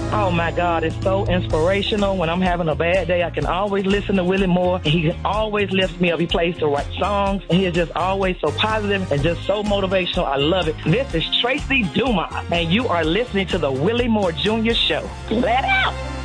Oh my God, it's so inspirational. When I'm having a bad day, I can always listen to Willie Moore. He always lifts me up. He plays the right songs. And he is just always so positive and just so motivational. I love it. This is Tracy Dumas, and you are listening to the Willie Moore Jr. Show. Let out!